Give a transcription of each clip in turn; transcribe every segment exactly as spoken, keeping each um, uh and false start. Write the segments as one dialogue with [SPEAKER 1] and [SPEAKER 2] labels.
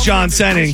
[SPEAKER 1] John Senning.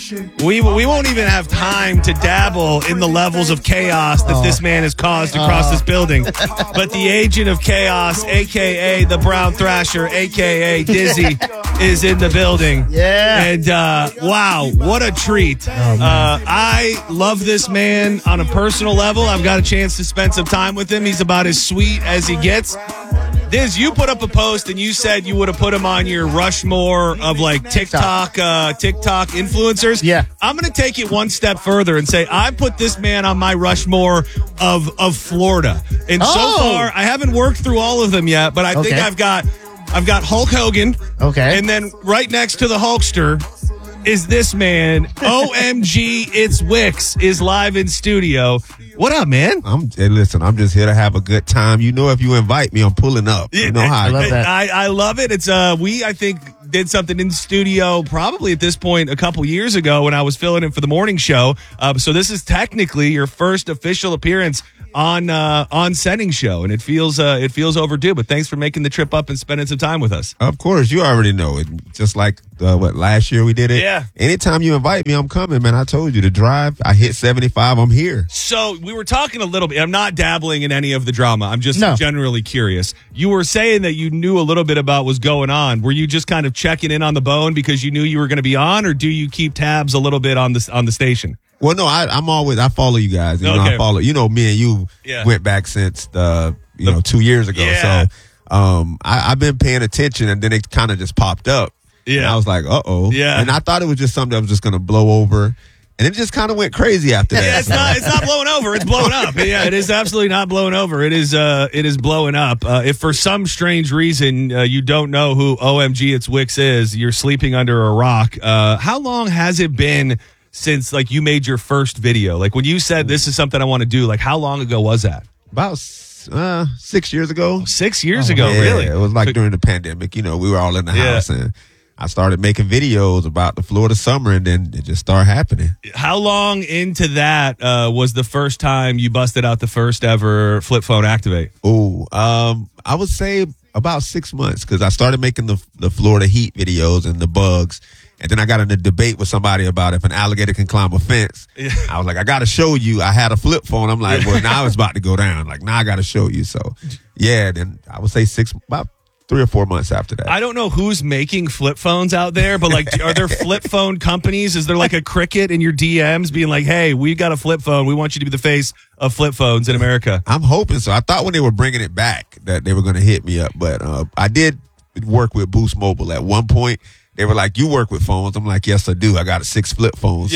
[SPEAKER 1] We we won't even have time to dabble in the levels of chaos that oh. this man has caused across oh. this building. But the agent of chaos, a k a the Brown Thrasher, a k a. Dizzy, is in the building.
[SPEAKER 2] Yeah.
[SPEAKER 1] And, uh, wow, what a treat. Oh, uh, I love this man on a personal level. I've got a chance to spend some time with him. He's about as sweet as he gets. Diz, you put up a post and you said you would have put him on your Rushmore of like TikTok, uh, TikTok influencers.
[SPEAKER 2] Yeah.
[SPEAKER 1] I'm going to take it one step further and say I put this man on my Rushmore of of Florida. And oh. so far, I haven't worked through all of them yet, but I okay. think I've got I've got Hulk Hogan.
[SPEAKER 2] Okay.
[SPEAKER 1] And then right next to the Hulkster is this man. O M G, it's Wicks is live in studio. What up, man?
[SPEAKER 3] I'm hey, listen. I'm just here to have a good time. You know, if you invite me, I'm pulling up. You know how
[SPEAKER 2] I love that.
[SPEAKER 1] I, I love it. It's uh, we I think did something in the studio probably at this point a couple years ago when I was filling in for the morning show. Uh, so this is technically your first official appearance on uh, on Senning Show, and it feels uh, it feels overdue. But thanks for making the trip up and spending some time with us.
[SPEAKER 3] Of course, you already know it. Just like uh, what last year we did it.
[SPEAKER 1] Yeah.
[SPEAKER 3] Anytime you invite me, I'm coming, man. I told you to drive. I hit seventy-five. I'm here.
[SPEAKER 1] So we were talking a little bit. I'm not dabbling in any of the drama. I'm just
[SPEAKER 2] no.
[SPEAKER 1] generally curious. You were saying that you knew a little bit about what's going on. Were you just kind of checking in on the bone because you knew you were going to be on, or do you keep tabs a little bit on the on the station?
[SPEAKER 3] Well, no, I, I'm always, I follow you guys. You
[SPEAKER 1] okay.
[SPEAKER 3] know, I follow, you know, me and you
[SPEAKER 1] yeah.
[SPEAKER 3] went back since, the, you the, know, two years ago.
[SPEAKER 1] Yeah.
[SPEAKER 3] So um, I, I've been paying attention, and then it kind of just popped up.
[SPEAKER 1] Yeah.
[SPEAKER 3] And I was like, uh-oh.
[SPEAKER 1] Yeah.
[SPEAKER 3] And I thought it was just something that was just going to blow over. And it just kind of went crazy after that.
[SPEAKER 1] Yeah, it's not. It's not blowing over. It's blowing up. Yeah, it is absolutely not blowing over. It is. Uh, it is blowing up. Uh, if for some strange reason uh, you don't know who O M G It's Wicks is, you're sleeping under a rock. Uh, how long has it been since like you made your first video? Like when you said this is something I want to do. Like how long ago was that?
[SPEAKER 3] About uh, six years ago.
[SPEAKER 1] Six years
[SPEAKER 3] oh,
[SPEAKER 1] ago,
[SPEAKER 3] yeah,
[SPEAKER 1] really?
[SPEAKER 3] It was like
[SPEAKER 1] so,
[SPEAKER 3] during the pandemic. You know, we were all in the
[SPEAKER 1] yeah.
[SPEAKER 3] house and I started making videos about the Florida summer, and then it just started happening.
[SPEAKER 1] How long into that uh, was the first time you busted out the first ever flip phone activate?
[SPEAKER 3] Oh, um, I would say about six months because I started making the the Florida heat videos and the bugs. And then I got in a debate with somebody about if an alligator can climb a fence.
[SPEAKER 1] Yeah.
[SPEAKER 3] I was like, I got to show you. I had a flip phone. I'm like, well, now it's about to go down. Like, now I got to show you. So, yeah, then I would say six, about three or four months after that.
[SPEAKER 1] I don't know who's making flip phones out there, but like, are there flip phone companies? Is there like a Cricket in your D Ms being like, hey, we got a flip phone. We want you to be the face of flip phones in America?
[SPEAKER 3] I'm hoping so. I thought when they were bringing it back that they were going to hit me up, but uh, I did work with Boost Mobile at one point. They were like, you work with phones? I'm like, yes, I do. I got a six flip phone. So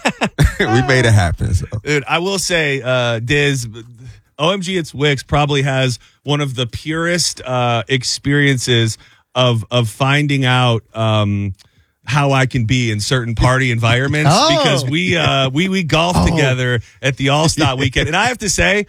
[SPEAKER 3] we made it happen. So.
[SPEAKER 1] Dude, I will say, uh, Diz, O M G It's Wicks probably has one of the purest uh, experiences of of finding out um, how I can be in certain party environments
[SPEAKER 2] oh.
[SPEAKER 1] because we uh, we we golfed oh. together at the All-Star weekend, and I have to say,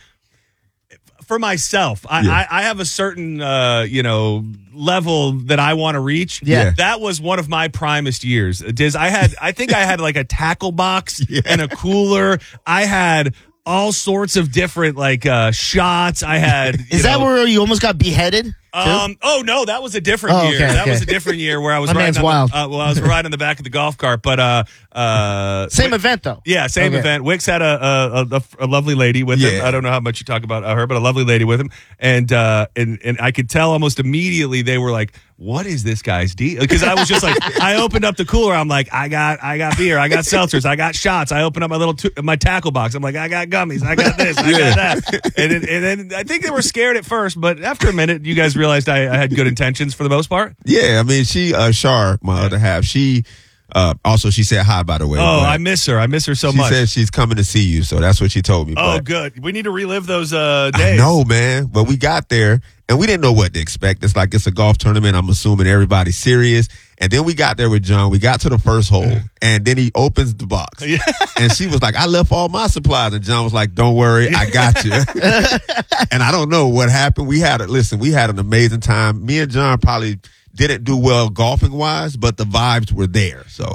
[SPEAKER 1] for myself, I, yeah. I, I have a certain uh, you know level that I want to reach.
[SPEAKER 2] Yeah,
[SPEAKER 1] that was one of my primest years. Diz, I had I think I had like a tackle box
[SPEAKER 3] yeah.
[SPEAKER 1] and a cooler. I had all sorts of different like uh, shots. I had.
[SPEAKER 2] Is that
[SPEAKER 1] know,
[SPEAKER 2] where you almost got beheaded?
[SPEAKER 1] Um. Oh no, that was a different
[SPEAKER 2] oh,
[SPEAKER 1] year.
[SPEAKER 2] Okay,
[SPEAKER 1] that
[SPEAKER 2] okay.
[SPEAKER 1] was a different year where I was
[SPEAKER 2] My
[SPEAKER 1] riding
[SPEAKER 2] man's
[SPEAKER 1] on
[SPEAKER 2] wild.
[SPEAKER 1] The, uh, well, I was riding on the back of the golf cart, but uh, uh,
[SPEAKER 2] same
[SPEAKER 1] Wick,
[SPEAKER 2] event though.
[SPEAKER 1] Yeah, same
[SPEAKER 2] okay.
[SPEAKER 1] event. Wicks had a a, a a lovely lady with
[SPEAKER 3] yeah.
[SPEAKER 1] him. I don't know how much you talk about her, but a lovely lady with him, and uh, and and I could tell almost immediately they were like, what is this guy's deal? Because I was just like, I opened up the cooler. I'm like, I got, I got beer, I got seltzers, I got shots. I opened up my little, t- my tackle box. I'm like, I got gummies, I got this, I got that. And then, and then I think they were scared at first, but after a minute, you guys realized I, I had good intentions for the most part.
[SPEAKER 3] Yeah, I mean, she, uh, Shar, my other half, she. Uh, also, she said hi, by the way.
[SPEAKER 1] Oh, I miss her. I miss her so
[SPEAKER 3] she
[SPEAKER 1] much.
[SPEAKER 3] She said she's coming to see you, so that's what she told me.
[SPEAKER 1] Oh,
[SPEAKER 3] but
[SPEAKER 1] good. We need to relive those uh, days.
[SPEAKER 3] No, man. But we got there, and we didn't know what to expect. It's like it's a golf tournament. I'm assuming everybody's serious. And then we got there with John. We got to the first hole, and then he opens the box.
[SPEAKER 1] Yeah.
[SPEAKER 3] And she was like, I left all my supplies. And John was like, don't worry, I got you. And I don't know what happened. We had, a, listen, we had an amazing time. Me and John probably didn't do well golfing-wise, but the vibes were there, so...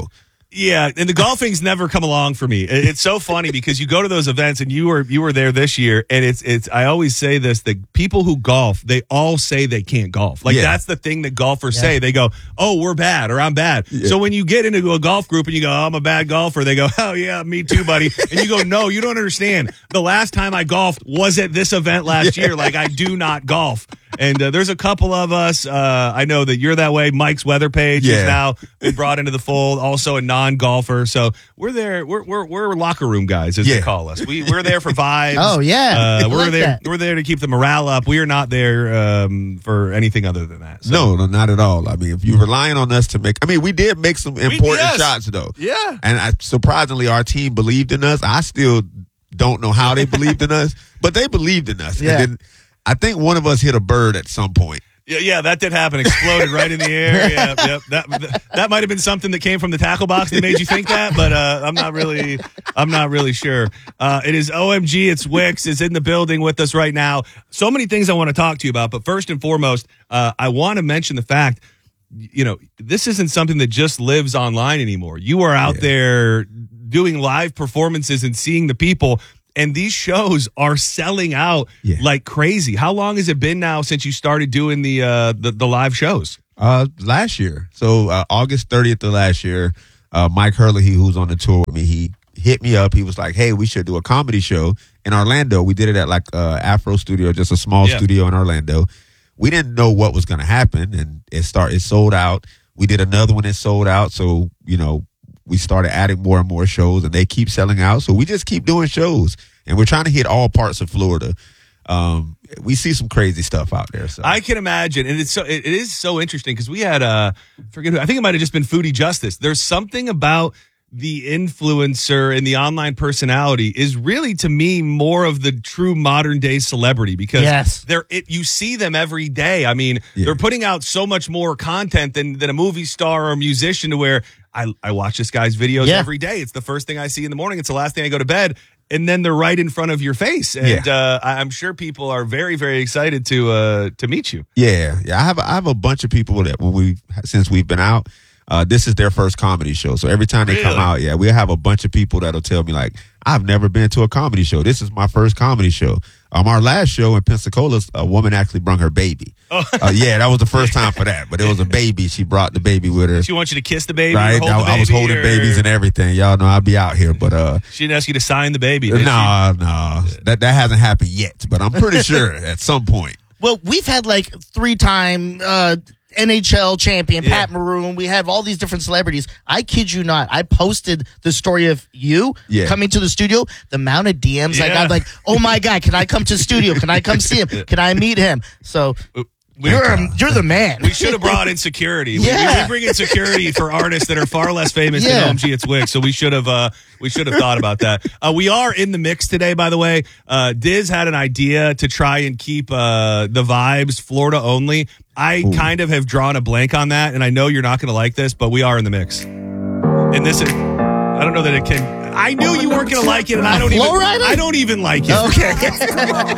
[SPEAKER 1] Yeah, and the golfing's never come along for me. It- It's so funny because you go to those events, and you were you were there this year, and it's it's. I always say this: that people who golf, they all say they can't golf. Like
[SPEAKER 3] Yeah.
[SPEAKER 1] that's the thing that golfers
[SPEAKER 2] Yeah.
[SPEAKER 1] say. They go, "Oh, we're bad," or "I'm bad."
[SPEAKER 3] Yeah.
[SPEAKER 1] So when you get into a golf group and you go, oh, "I'm a bad golfer," they go, "Oh yeah, me too, buddy." And you go, "No, you don't understand. The last time I golfed was at this event last year. Like I do not golf." And uh, there's a couple of us. Uh, I know that you're that way. Mike's weather page
[SPEAKER 3] Yeah.
[SPEAKER 1] is now been brought into the fold. Also a non-golfer. So we're there. We're we're, we're locker room guys, as they
[SPEAKER 3] Yeah.
[SPEAKER 1] call us. We we're there for vibes.
[SPEAKER 2] Oh, yeah. I
[SPEAKER 1] Uh, we're
[SPEAKER 2] like
[SPEAKER 1] there.
[SPEAKER 2] that.
[SPEAKER 1] We're there to keep the morale up. We are not there um, for anything other than that. So.
[SPEAKER 3] No, no, not at all. I mean, if you're relying on us to make, I mean, we did make some important
[SPEAKER 1] yes.
[SPEAKER 3] shots though.
[SPEAKER 1] Yeah.
[SPEAKER 3] And I, surprisingly, our team believed in us. I still don't know how they believed in us, but they believed in us.
[SPEAKER 2] Yeah.
[SPEAKER 3] And then I think one of us hit a bird at some point.
[SPEAKER 1] Yeah, yeah, that did happen. Exploded right in the air. Yeah, yep. That that might have been something that came from the tackle box that made you think that, but uh, I'm not really, I'm not really sure. Uh, it is O M G. It's Wicks is in the building with us right now. So many things I want to talk to you about, but first and foremost, uh, I want to mention the fact, you know, this isn't something that just lives online anymore. You are out
[SPEAKER 3] Yeah.
[SPEAKER 1] there doing live performances and seeing the people. And these shows are selling out
[SPEAKER 3] Yeah.
[SPEAKER 1] like crazy. How long has it been now since you started doing the uh, the, the live shows?
[SPEAKER 3] Uh, last year. So uh, August thirtieth of last year, uh, Mike Hurley, who's on the tour with me, he hit me up. He was like, "Hey, we should do a comedy show in Orlando." We did it at like uh, Afro Studio, just a small
[SPEAKER 1] Yeah.
[SPEAKER 3] studio in Orlando. We didn't know what was going to happen, and it start it sold out. We did another one that sold out. So you know, we started adding more and more shows, and they keep selling out. So we just keep doing shows, and we're trying to hit all parts of Florida. Um, we see some crazy stuff out there. So
[SPEAKER 1] I can imagine, and it's so it, it is so interesting because we had uh forget who I think it might have just been Foodie Justice. There's something about the influencer and the online personality is really to me more of the true modern day celebrity because
[SPEAKER 2] Yes.
[SPEAKER 1] they're it, you see them every day. I mean,
[SPEAKER 3] Yeah.
[SPEAKER 1] they're putting out so much more content than than a movie star or a musician to where I I watch this guy's videos
[SPEAKER 2] Yeah.
[SPEAKER 1] every day. It's the first thing I see in the morning. It's the last thing I go to bed. And then they're right in front of your face, and
[SPEAKER 3] Yeah.
[SPEAKER 1] uh, I- I'm sure people are very, very excited to uh, to meet you.
[SPEAKER 3] Yeah, yeah. I have I have a bunch of people that when we since we've been out, uh, this is their first comedy show. So every time they come
[SPEAKER 1] Really?
[SPEAKER 3] out, yeah, we have a bunch of people that'll tell me like, I've never been to a comedy show. This is my first comedy show. Um, our last show in Pensacola, a woman actually brought her baby.
[SPEAKER 1] Oh.
[SPEAKER 3] Uh, yeah, that was the first time for that. But it was a baby. She brought the baby with her.
[SPEAKER 1] She wants you to kiss the baby, or
[SPEAKER 3] Right,
[SPEAKER 1] hold
[SPEAKER 3] I,
[SPEAKER 1] the
[SPEAKER 3] I was
[SPEAKER 1] baby,
[SPEAKER 3] holding
[SPEAKER 1] or-
[SPEAKER 3] babies and everything. Y'all know I'll be out here, but uh,
[SPEAKER 1] She didn't ask you to sign the baby. Did
[SPEAKER 3] no, no, that that hasn't happened yet. But I'm pretty sure at some point.
[SPEAKER 2] Well, we've had like three-time uh, N H L champion
[SPEAKER 1] Yeah.
[SPEAKER 2] Pat Maroon. We have all these different celebrities. I kid you not. I posted the story of you
[SPEAKER 3] Yeah.
[SPEAKER 2] coming to the studio. The amount of D Ms I
[SPEAKER 1] Yeah.
[SPEAKER 2] got, like, oh my God, can I come to the studio? Can I come see him? Can I meet him? So
[SPEAKER 1] We,
[SPEAKER 2] you're you're the man.
[SPEAKER 1] we should have brought in security. We-
[SPEAKER 2] Yeah.
[SPEAKER 1] We, we bring in security for artists that are far less famous
[SPEAKER 2] Yeah.
[SPEAKER 1] than O M G It's Wicks. So we should have uh, we should have thought about that. Uh, we are in the mix today, by the way. Uh, Diz had an idea to try and keep uh, the vibes Florida only. I kind of have drawn a blank on that, and I know you're not going to like this, but we are in the mix. And this is, I don't know that it can. I knew you weren't going to like it, and I don't even.
[SPEAKER 2] Flow rider?
[SPEAKER 1] I don't even like it.
[SPEAKER 2] Okay.